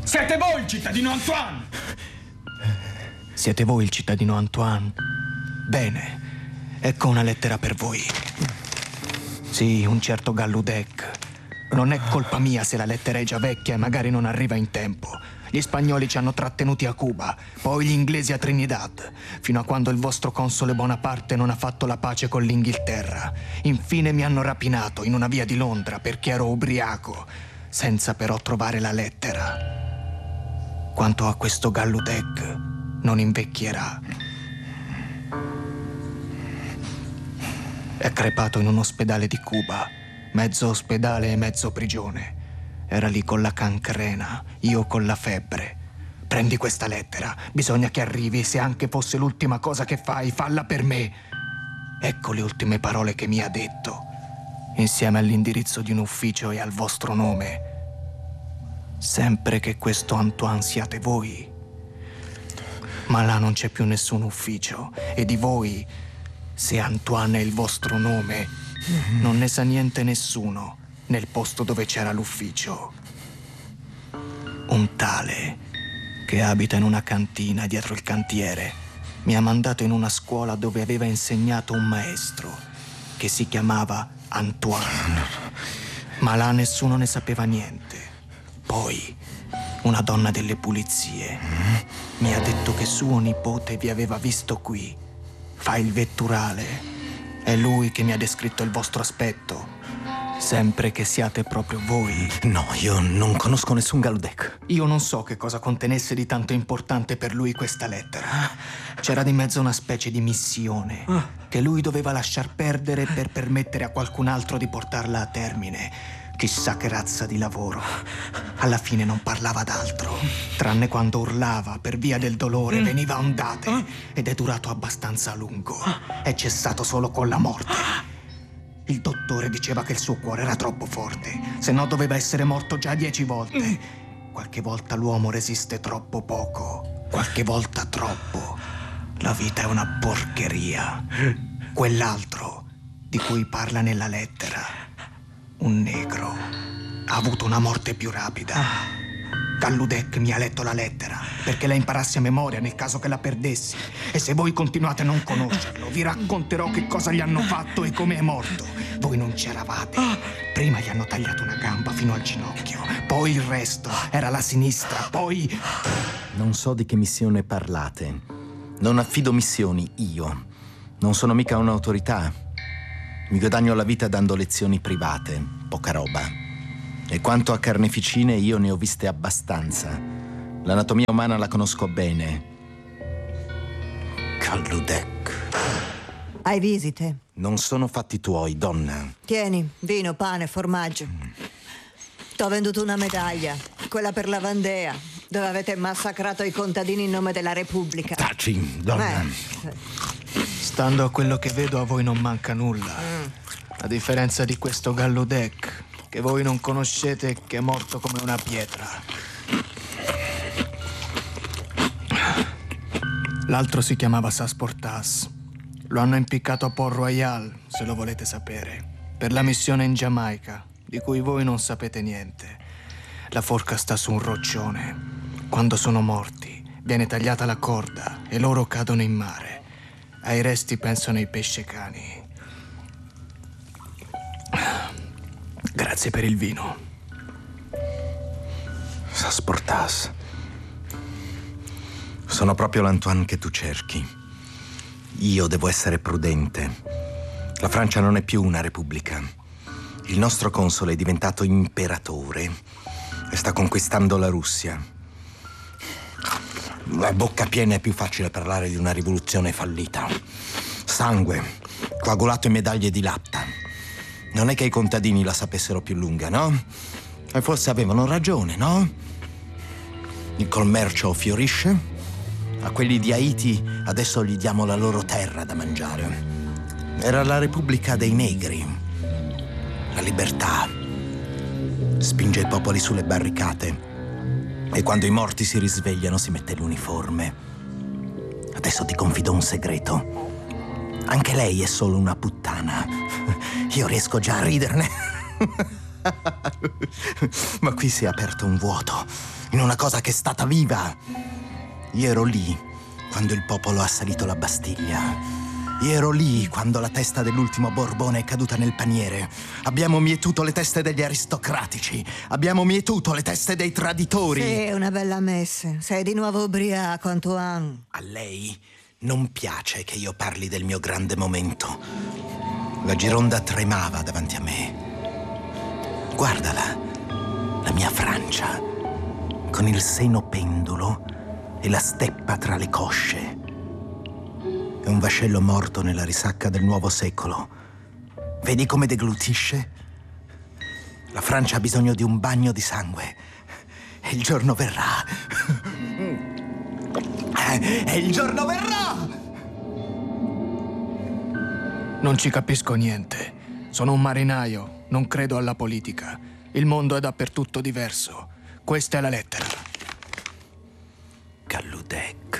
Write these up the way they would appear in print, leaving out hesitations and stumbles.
Siete voi il cittadino Antoine! Siete voi il cittadino Antoine? Bene, ecco una lettera per voi. Sì, un certo Galludec. Non è colpa mia se la lettera è già vecchia e magari non arriva in tempo. Gli spagnoli ci hanno trattenuti a Cuba, poi gli inglesi a Trinidad, fino a quando il vostro console Bonaparte non ha fatto la pace con l'Inghilterra. Infine mi hanno rapinato in una via di Londra perché ero ubriaco, senza però trovare la lettera. Quanto a questo Galludec, non invecchierà. È crepato in un ospedale di Cuba, mezzo ospedale e mezzo prigione. Era lì con la cancrena, io con la febbre. Prendi questa lettera, bisogna che arrivi, se anche fosse l'ultima cosa che fai, falla per me. Ecco le ultime parole che mi ha detto, insieme all'indirizzo di un ufficio e al vostro nome. Sempre che questo Antoine siate voi. Ma là non c'è più nessun ufficio, e di voi, se Antoine è il vostro nome, non ne sa niente nessuno nel posto dove c'era l'ufficio. Un tale che abita in una cantina dietro il cantiere mi ha mandato in una scuola dove aveva insegnato un maestro che si chiamava Antoine. Ma là nessuno ne sapeva niente. Poi una donna delle pulizie mi ha detto che suo nipote vi aveva visto qui. Fa il vetturale. È lui che mi ha descritto il vostro aspetto. Sempre che siate proprio voi. No, io non conosco nessun Galludec. Io non so che cosa contenesse di tanto importante per lui questa lettera. C'era di mezzo una specie di missione che lui doveva lasciar perdere per permettere a qualcun altro di portarla a termine. Chissà che razza di lavoro. Alla fine non parlava d'altro, tranne quando urlava per via del dolore, veniva a ondate, ed è durato abbastanza a lungo. È cessato solo con la morte. Il dottore diceva che il suo cuore era troppo forte, se no doveva essere morto già 10 volte. Qualche volta l'uomo resiste troppo poco, qualche volta troppo. La vita è una porcheria. Quell'altro di cui parla nella lettera, un negro, ha avuto una morte più rapida. Galludec mi ha letto la lettera perché la imparassi a memoria nel caso che la perdessi. E se voi continuate a non conoscerlo, vi racconterò che cosa gli hanno fatto e come è morto. Voi non c'eravate. Prima gli hanno tagliato una gamba fino al ginocchio, poi il resto era la sinistra, poi... Non so di che missione parlate. Non affido missioni, io. Non sono mica un'autorità. Mi guadagno la vita dando lezioni private, poca roba. E quanto a carneficine, io ne ho viste abbastanza. L'anatomia umana la conosco bene. Galludec. Hai visite? Non sono fatti tuoi, donna. Tieni, vino, pane, formaggio. T'ho venduto una medaglia, quella per la Vandea, dove avete massacrato i contadini in nome della Repubblica. Taci, donna. Stando a quello che vedo, a voi non manca nulla. A differenza di questo Galludec, che voi non conoscete e che è morto come una pietra. L'altro si chiamava Sasportas. Lo hanno impiccato a Port Royal, se lo volete sapere, per la missione in Giamaica, di cui voi non sapete niente. La forca sta su un roccione. Quando sono morti, viene tagliata la corda e loro cadono in mare. Ai resti pensano i pescecani. Grazie per il vino. Sasportas. Sono proprio l'Antoine che tu cerchi. Io devo essere prudente. La Francia non è più una repubblica. Il nostro console è diventato imperatore e sta conquistando la Russia. A bocca piena è più facile parlare di una rivoluzione fallita. Sangue, coagulato in medaglie di latta. Non è che i contadini la sapessero più lunga, no? E forse avevano ragione, no? Il commercio fiorisce. A quelli di Haiti adesso gli diamo la loro terra da mangiare. Era la Repubblica dei Negri. La libertà spinge i popoli sulle barricate. E quando i morti si risvegliano si mette l'uniforme. Adesso ti confido un segreto. Anche lei è solo una puttana. Io riesco già a riderne. Ma qui si è aperto un vuoto. in una cosa che è stata viva. Io ero lì quando il popolo ha assalito la Bastiglia. Io ero lì quando la testa dell'ultimo Borbone è caduta nel paniere. Abbiamo mietuto le teste degli aristocratici. Abbiamo mietuto le teste dei traditori. Sì, una bella messa. Sei di nuovo ubriaco, Antoine. A lei non piace che io parli del mio grande momento. La Gironda tremava davanti a me. Guardala, la mia Francia, con il seno pendulo e la steppa tra le cosce. È un vascello morto nella risacca del nuovo secolo. Vedi come deglutisce? La Francia ha bisogno di un bagno di sangue. E il giorno verrà. E il giorno verrà! Non ci capisco niente. Sono un marinaio, non credo alla politica. Il mondo è dappertutto diverso. Questa è la lettera. Galludec.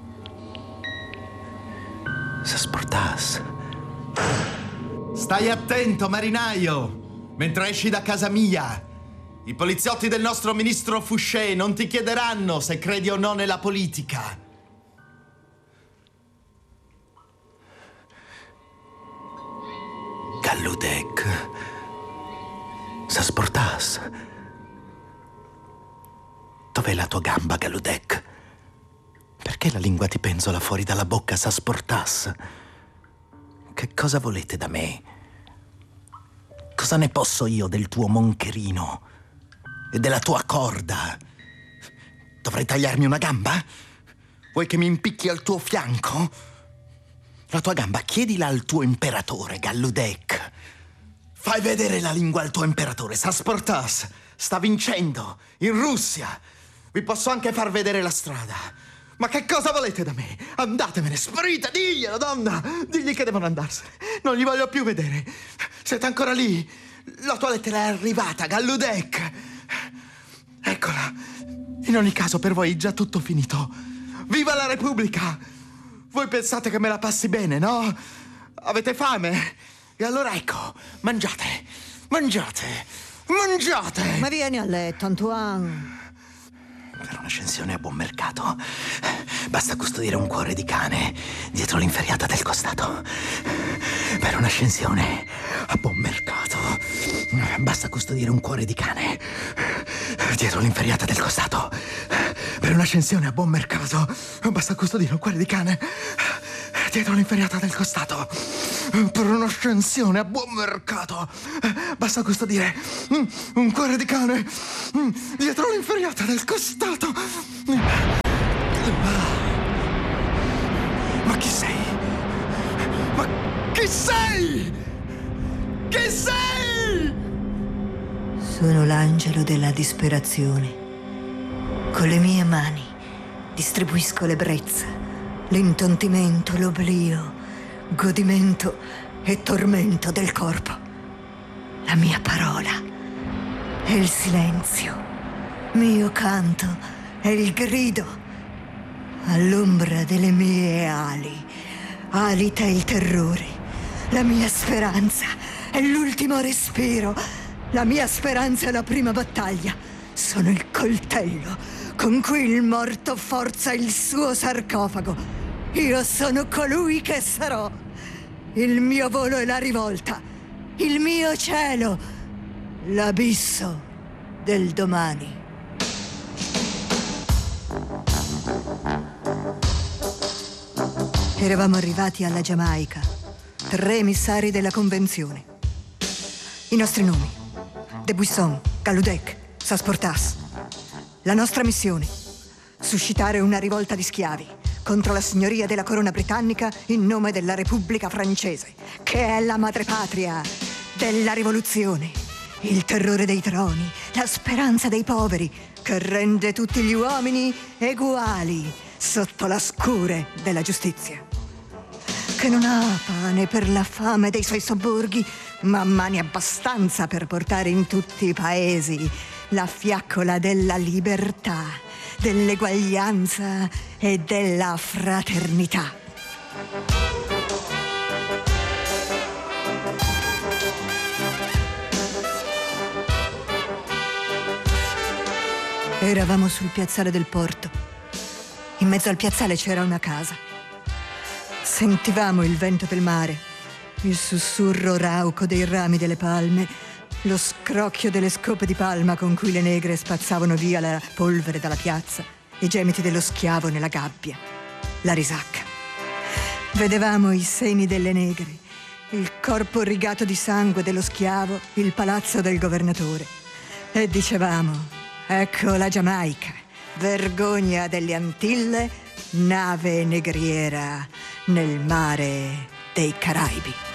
Sasportas. Stai attento, marinaio, mentre esci da casa mia. I poliziotti del nostro ministro Fouché non ti chiederanno se credi o no nella politica. Galludec. Sasportas. Dov'è la tua gamba, Galludec? Perché la lingua ti penzola fuori dalla bocca, Sasportas? Che cosa volete da me? Cosa ne posso io del tuo moncherino e della tua corda? Dovrei tagliarmi una gamba? Vuoi che mi impicchi al tuo fianco? La tua gamba chiedila al tuo imperatore, Galludec. Fai vedere la lingua al tuo imperatore, Sasportas. Sta vincendo, in Russia. Vi posso anche far vedere la strada. Ma che cosa volete da me? Andatevene, sparite, diglielo, donna! Digli che devono andarsene. Non li voglio più vedere. Siete ancora lì? La tua lettera è arrivata, Galludec. Eccola. In ogni caso, per voi è già tutto finito. Viva la Repubblica! Voi pensate che me la passi bene, no? Avete fame? E allora ecco, mangiate, mangiate, mangiate! Ma vieni a letto, Antoine. Per un'ascensione a buon mercato basta custodire un cuore di cane dietro l'inferriata del costato. Per un'ascensione a buon mercato basta custodire un cuore di cane dietro l'inferriata del costato. Per un'ascensione a buon mercato basta custodire un cuore di cane dietro l'inferriata del costato. Per un'ascensione a buon mercato basta custodire un cuore di cane dietro l'inferriata del costato. Ma chi sei? Ma chi sei? Chi sei? Sono l'angelo della disperazione. Con le mie mani distribuisco l'ebbrezza, l'intontimento, l'oblio, godimento e tormento del corpo. La mia parola è il silenzio, mio canto è il grido. All'ombra delle mie ali alita il terrore. La mia speranza è l'ultimo respiro. La mia speranza è la prima battaglia. Sono il coltello con cui il morto forza il suo sarcofago. Io sono colui che sarò. Il mio volo è la rivolta. Il mio cielo, l'abisso del domani. Eravamo arrivati alla Giamaica, 3 emissari della Convenzione. I nostri nomi: De Buisson, Galludec, Sasportas. La nostra missione: suscitare una rivolta di schiavi contro la signoria della corona britannica in nome della Repubblica francese, che è la madrepatria della rivoluzione, il terrore dei troni, la speranza dei poveri, che rende tutti gli uomini eguali sotto la scure della giustizia, che non ha pane per la fame dei suoi sobborghi, ma mani abbastanza per portare in tutti i paesi la fiaccola della libertà, dell'eguaglianza e della fraternità. Eravamo sul piazzale del porto. In mezzo al piazzale c'era una casa. Sentivamo il vento del mare, il sussurro rauco dei rami delle palme, lo scrocchio delle scope di palma con cui le negre spazzavano via la polvere dalla piazza, i gemiti dello schiavo nella gabbia, la risacca. Vedevamo i seni delle negre, il corpo rigato di sangue dello schiavo, il palazzo del governatore. E dicevamo: ecco la Giamaica, vergogna delle Antille, nave negriera nel mare dei Caraibi.